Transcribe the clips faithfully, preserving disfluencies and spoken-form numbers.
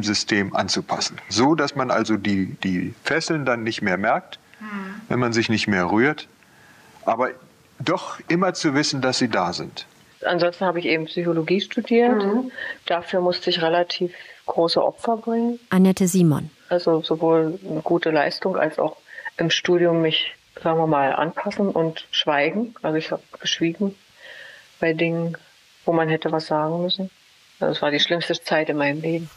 System anzupassen. So, dass man also die, die Fesseln dann nicht mehr merkt, mhm. wenn man sich nicht mehr rührt, aber doch immer zu wissen, dass sie da sind. Ansonsten habe ich eben Psychologie studiert. Mhm. Dafür musste ich relativ große Opfer bringen. Annette Simon. Also sowohl eine gute Leistung als auch im Studium mich, sagen wir mal, anpassen und schweigen. Also ich habe geschwiegen bei Dingen, wo man hätte was sagen müssen. Das war die schlimmste Zeit in meinem Leben.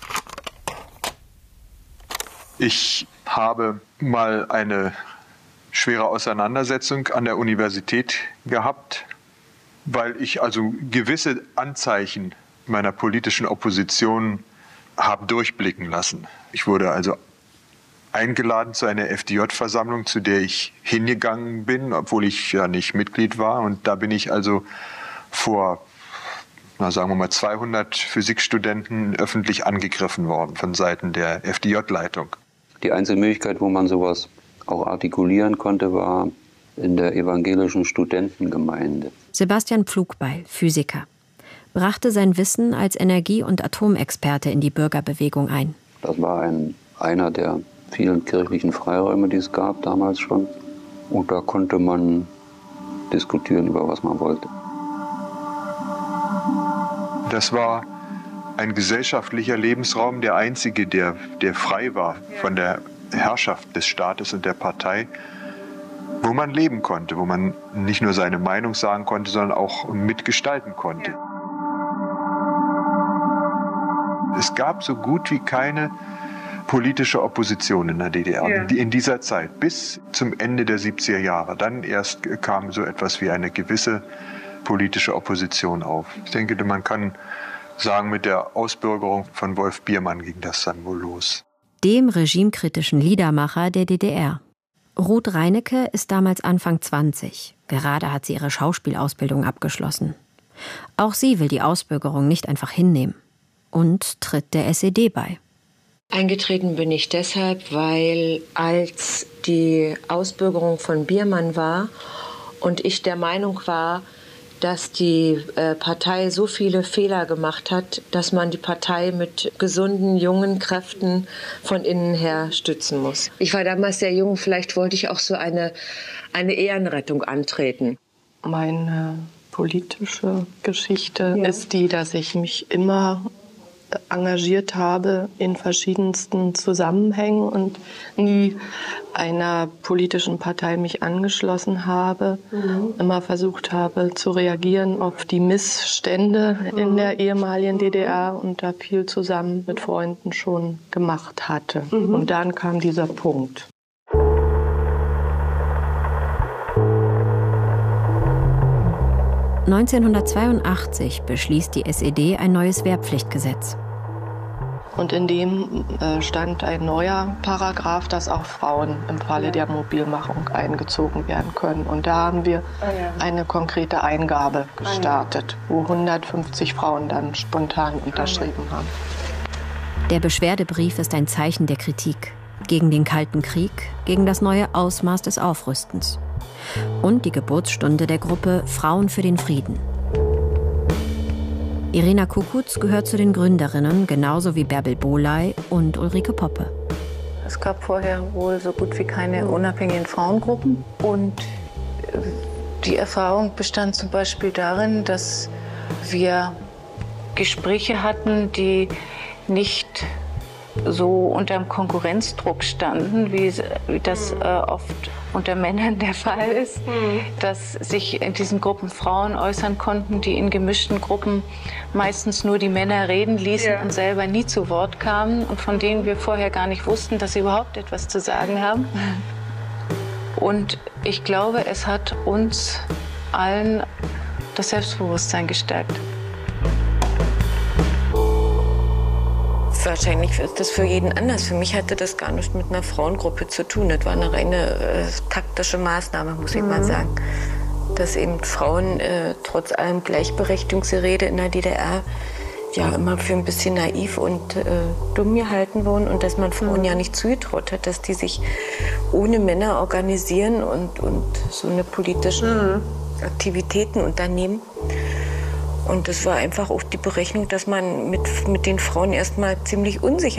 Ich habe mal eine schwere Auseinandersetzung an der Universität gehabt, weil ich also gewisse Anzeichen meiner politischen Opposition habe durchblicken lassen. Ich wurde also eingeladen zu einer F D J-Versammlung, zu der ich hingegangen bin, obwohl ich ja nicht Mitglied war. Und da bin ich also vor, na sagen wir mal, zweihundert Physikstudenten öffentlich angegriffen worden von Seiten der F D J-Leitung. Die einzige Möglichkeit, wo man sowas auch artikulieren konnte, war in der evangelischen Studentengemeinde. Sebastian Pflugbeil, Physiker, brachte sein Wissen als Energie- und Atomexperte in die Bürgerbewegung ein. Das war ein, einer der vielen kirchlichen Freiräume, die es gab damals schon. Und da konnte man diskutieren, über was man wollte. Das war ein gesellschaftlicher Lebensraum, der einzige, der, der frei war von der Herrschaft des Staates und der Partei, wo man leben konnte, wo man nicht nur seine Meinung sagen konnte, sondern auch mitgestalten konnte. Es gab so gut wie keine politische Opposition in der D D R ja. in dieser Zeit, bis zum Ende der siebziger Jahre. Dann erst kam so etwas wie eine gewisse politische Opposition auf. Ich denke, man kann sagen, mit der Ausbürgerung von Wolf Biermann ging das dann wohl los. Dem regimekritischen Liedermacher der D D R. Ruth Reinecke ist damals Anfang zwanzig. Gerade hat sie ihre Schauspielausbildung abgeschlossen. Auch sie will die Ausbürgerung nicht einfach hinnehmen und tritt der S E D bei. Eingetreten bin ich deshalb, weil als die Ausbürgerung von Biermann war und ich der Meinung war, dass die äh, Partei so viele Fehler gemacht hat, dass man die Partei mit gesunden, jungen Kräften von innen her stützen muss. Ich war damals sehr jung, vielleicht wollte ich auch so eine, eine Ehrenrettung antreten. Meine politische Geschichte ja. ist die, dass ich mich immer engagiert habe in verschiedensten Zusammenhängen und nie einer politischen Partei mich angeschlossen habe, mhm. immer versucht habe zu reagieren auf die Missstände mhm. in der ehemaligen D D R und da viel zusammen mit Freunden schon gemacht hatte. Mhm. Und dann kam dieser Punkt. neunzehnhundertzweiundachtzig beschließt die S E D ein neues Wehrpflichtgesetz. Und in dem äh, stand ein neuer Paragraph, dass auch Frauen im Falle der Mobilmachung eingezogen werden können. Und da haben wir eine konkrete Eingabe gestartet, wo hundertfünfzig Frauen dann spontan unterschrieben haben. Der Beschwerdebrief ist ein Zeichen der Kritik gegen den Kalten Krieg, gegen das neue Ausmaß des Aufrüstens. Und die Geburtsstunde der Gruppe Frauen für den Frieden. Irena Kukutz gehört zu den Gründerinnen, genauso wie Bärbel Bohley und Ulrike Poppe. Es gab vorher wohl so gut wie keine unabhängigen Frauengruppen. Und die Erfahrung bestand zum Beispiel darin, dass wir Gespräche hatten, die nicht so unter dem Konkurrenzdruck standen, wie, wie das äh, oft unter Männern der Fall ist, mhm. dass sich in diesen Gruppen Frauen äußern konnten, die in gemischten Gruppen meistens nur die Männer reden ließen ja. und selber nie zu Wort kamen und von denen wir vorher gar nicht wussten, dass sie überhaupt etwas zu sagen haben. Und ich glaube, es hat uns allen das Selbstbewusstsein gestärkt. Wahrscheinlich ist das für jeden anders. Für mich hatte das gar nichts mit einer Frauengruppe zu tun. Das war eine reine äh, taktische Maßnahme, muss ich mhm. mal sagen. Dass eben Frauen äh, trotz allem Gleichberechtigungsgerede in der D D R ja immer für ein bisschen naiv und äh, dumm gehalten wurden und dass man Frauen mhm. ja nicht zugetraut hat, dass die sich ohne Männer organisieren und, und so eine politischen mhm. Aktivitäten unternehmen. Und das war einfach auch die Berechnung, dass man mit, mit den Frauen erstmal ziemlich unsicher